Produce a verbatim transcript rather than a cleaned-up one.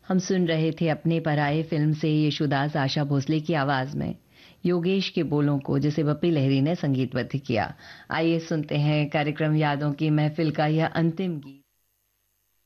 हम सुन रहे थे अपने पराये फिल्म से यशोदास आशा भोसले की आवाज में योगेश के बोलों को, जिसे बप्पी लहरी ने संगीतबद्ध किया। आइए सुनते हैं कार्यक्रम यादों की महफिल का यह अंतिम गीत।